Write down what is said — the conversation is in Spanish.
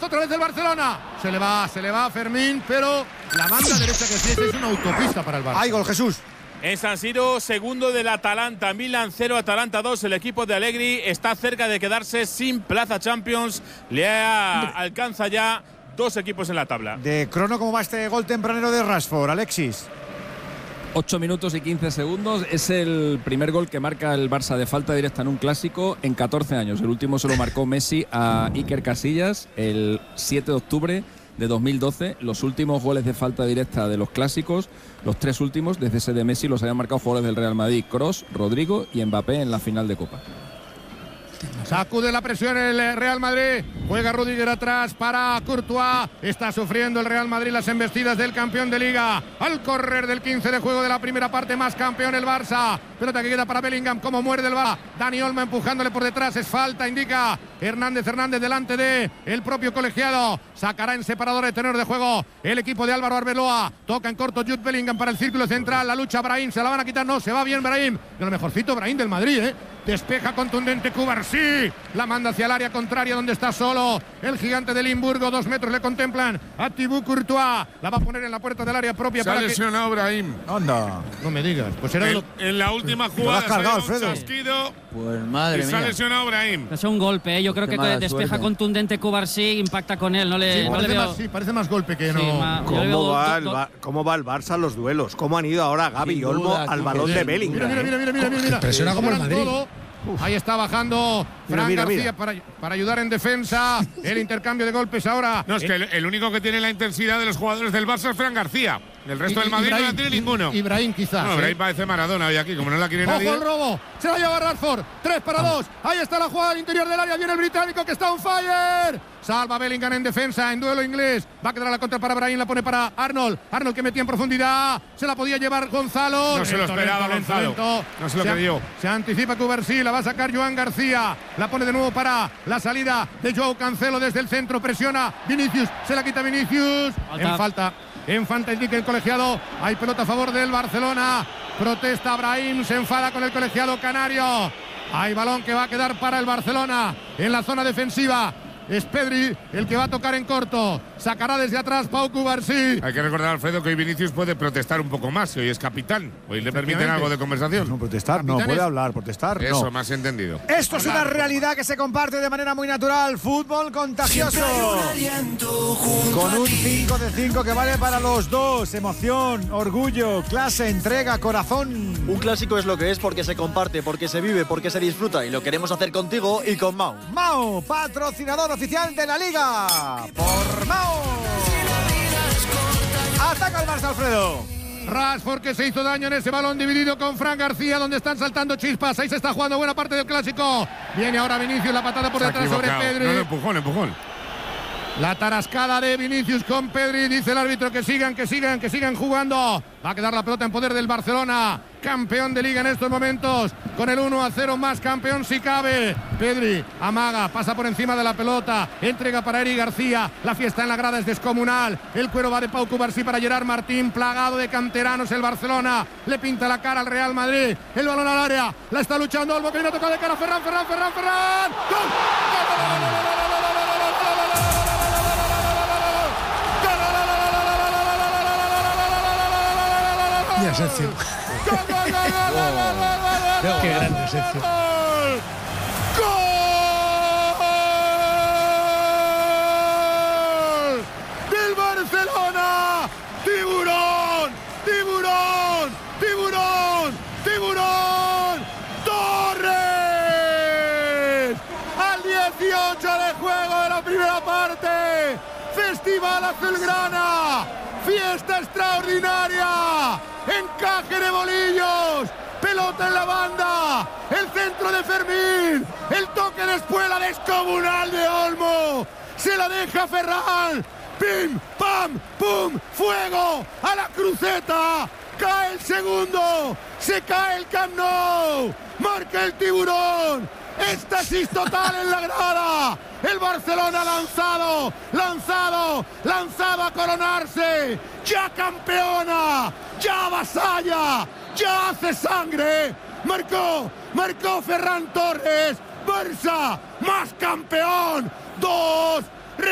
otra vez del Barcelona. Se le va Fermín, pero la banda derecha que sí es una autopista para el Barça. ¡Ay, gol, Jesús! Es San Siro, segundo del Atalanta. Milan 0, Atalanta 2. El equipo de Allegri está cerca de quedarse sin plaza Champions. Alcanza ya 2 equipos en la tabla. De crono, ¿cómo va este gol tempranero de Rashford, Alexis? 8 minutos y 15 segundos. Es el primer gol que marca el Barça de falta directa en un clásico en 14 años. El último se lo marcó Messi a Iker Casillas el 7 de octubre de 2012. Los últimos goles de falta directa de los clásicos, los 3 últimos, desde ese de Messi, los habían marcado jugadores del Real Madrid: Kroos, Rodrigo y Mbappé en la final de Copa. Sacude la presión el Real Madrid. Juega Rudiger atrás para Courtois. Está sufriendo el Real Madrid las embestidas del campeón de Liga. Al correr del 15 de juego de la primera parte, más campeón el Barça. Pelota que queda para Bellingham, como muerde el Barça. Dani Olmo empujándole por detrás. Es falta, indica Hernández delante de el propio colegiado. Sacará en separador de tenor de juego el equipo de Álvaro Arbeloa. Toca en corto Jude Bellingham para el círculo central. La lucha Brahim, se la van a quitar. No, se va bien Brahim. De lo mejorcito Brahim del Madrid, Despeja contundente Cubarsí. La manda hacia el área contraria donde está solo el gigante de Limburgo. 2 metros le contemplan a Thibaut Courtois. La va a poner en la puerta del área propia. Se ha lesionado Brahim. Anda. No me digas. Pues era en la última jugada has cargado, se ha dado un Alfredo. chasquido. Pues madre y se ha lesionado Brahim. Es un golpe, yo creo que despeja contundente Cubarsí, impacta con él. No le veo. Sí, parece más golpe que no. ¿Cómo va el Barça a los duelos? ¿Cómo han ido ahora Gavi y Olmo al balón de Bellingham? Mira. Presiona como el Madrid. Ahí está bajando Fran García para ayudar en defensa. El intercambio de golpes ahora. No, es que el único que tiene la intensidad de los jugadores del Barça es Fran García. El resto del Madrid no la tiene ninguno. Ibrahim quizás. No, Ibrahim parece Maradona hoy aquí, como no la quiere nadie. ¡Ojo el robo! Se la lleva Rashford. 3-2. Ahí está la jugada al interior del área. Viene el británico que está on fire. Salva Bellingham en defensa, en duelo inglés. Va a quedar a la contra para Brahim, la pone para Arnold. Arnold que metía en profundidad. Se la podía llevar Gonzalo. No se lo esperaba Gonzalo. No se lo creyó. Se anticipa Cubarsí, la va a sacar Joan García. La pone de nuevo para la salida de Joao Cancelo desde el centro. Presiona Vinicius. Se la quita Vinicius. En falta indica el colegiado. Hay pelota a favor del Barcelona. Protesta Brahim. Se enfada con el colegiado canario. Hay balón que va a quedar para el Barcelona en la zona defensiva. Es Pedri el que va a tocar en corto. Sacará desde atrás Pau Cubarsí. Hay que recordar, Alfredo, que hoy Vinicius puede protestar un poco más. Hoy es capitán. Hoy le permiten algo de conversación. No, protestar no, puede hablar, protestar no. Eso, más entendido. Esto es una realidad que se comparte de manera muy natural. Fútbol contagioso. Con un 5 de 5 que vale para los dos. Emoción, orgullo, clase, entrega, corazón. Un clásico es lo que es porque se comparte, porque se vive, porque se disfruta. Y lo queremos hacer contigo y con Mau. Mau, patrocinador oficial de la Liga. Por Mau. Ataca el Barça, Alfredo. Rashford que se hizo daño en ese balón dividido con Fran García, donde están saltando chispas. Ahí se está jugando buena parte del clásico. Viene ahora Vinicius, la patada por detrás sobre Pedri. No, empujón. La tarascada de Vinicius con Pedri. Dice el árbitro que sigan jugando. Va a quedar la pelota en poder del Barcelona. Campeón de Liga en estos momentos. Con el 1-0 más campeón si cabe. Pedri amaga, pasa por encima de la pelota. Entrega para Eric García. La fiesta en la grada es descomunal. El cuero va de Pau Cubarsí para Gerard Martín. Plagado de canteranos el Barcelona. Le pinta la cara al Real Madrid. El balón al área. La está luchando Olmo, que viene a tocar de cara. Ferran. ¡Gol! Y Asensio. Qué grande Asensio. ¡Gol! ¡Del Barcelona! ¡Tiburón! ¡Torres! Al 18 de juego de la primera parte. Festival azulgrana. Fiesta extraordinaria. Encaje de bolillos. Pelota en la banda. El centro de Fermín. El toque de espuela descomunal de Olmo. Se la deja Ferran. Pim, pam, pum. Fuego a la cruceta. Cae el segundo. Se cae el Camp Nou. Marca el Tiburón. Éxtasis total en la grada. El Barcelona lanzado a coronarse. Ya campeona, ya avasalla, ya hace sangre. Marcó Ferran Torres. Barça más campeón. 2